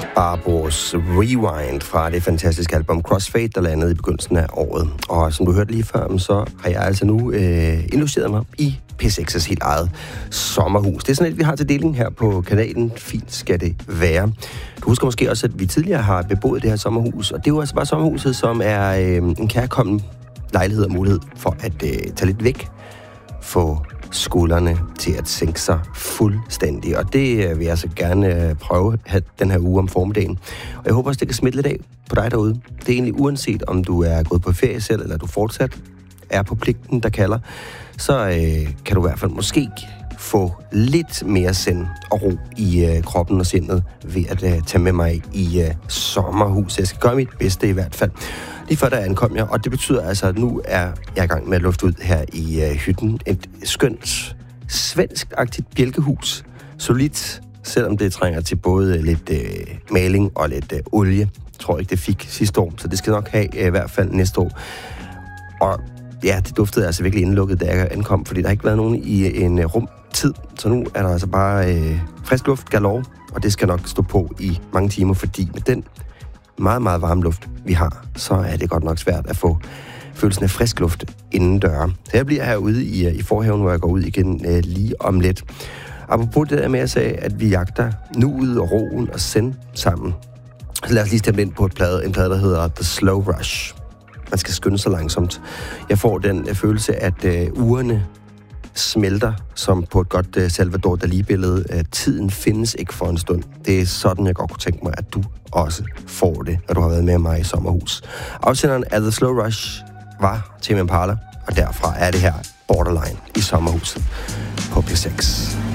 Barbaros Rewind fra det fantastiske album Crossfade, der landede i begyndelsen af året. Og som du hørte lige før, så har jeg altså nu indlogeret mig i P6's helt eget sommerhus. Det er sådan et, vi har til deling her på kanalen. Fint skal det være. Du husker måske også, at vi tidligere har beboet det her sommerhus, og det er jo altså bare sommerhuset, som er en kærkommen lejlighed og mulighed for at tage lidt væk, få skuldrene til at sænke sig fuldstændig. Og det vil jeg så gerne prøve den her uge om formiddagen. Og jeg håber også, det kan smitte lidt af på dig derude. Det er egentlig uanset, om du er gået på ferie selv, eller du fortsat er på pligten, der kalder, så kan du i hvert fald måske få lidt mere sind og ro i kroppen og sindet ved at tage med mig i sommerhus. Jeg skal gøre mit bedste i hvert fald. Lige før der ankom jeg, og det betyder altså, at nu er jeg i gang med at lufte ud her i hytten. Et skønt, svensk-agtigt bjælkehus. Solidt, selvom det trænger til både lidt maling og lidt olie. Jeg tror ikke, det fik sidste år, så det skal nok have i hvert fald næste år. Og ja, det duftede altså virkelig indelukket, da jeg ankom, fordi der har ikke været nogen i en rumtid. Så nu er der altså bare frisk luft galore, og det skal nok stå på i mange timer, fordi med den meget, meget varme luft, vi har, så er det godt nok svært at få følelsen af frisk luft indendøre. Så jeg bliver herude i forhaven, hvor jeg går ud igen lige om lidt. Apropos det der med, at jeg sagde, at vi jagter nuet og roen og send sammen. Så lad os lige stemme ind på en plade, der hedder The Slow Rush. Man skal skynde sig langsomt. Jeg får den følelse, at ugerne smelter, som på et godt Salvador Dalí-billede. Tiden findes ikke for en stund. Det er sådan, jeg godt kunne tænke mig, at du også får det, når du har været med mig i sommerhus. Afsenderen af The Slow Rush var Tame Impala, og derfra er det her Borderline i sommerhuset på P6.